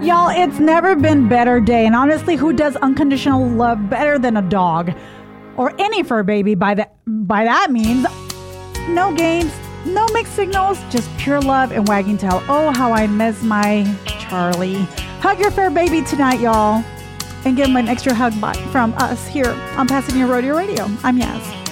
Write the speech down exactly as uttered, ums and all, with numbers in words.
Y'all, it's never been better day. And honestly, who does unconditional love better than a dog? Or any fur baby. By that, by that means, no games, no mixed signals, just pure love and wagging tail. Oh, how I miss my Charlie. Hug your fur baby tonight, y'all. And give him an extra hug from us here on Pasadena Rodeo Radio. I'm Yaz.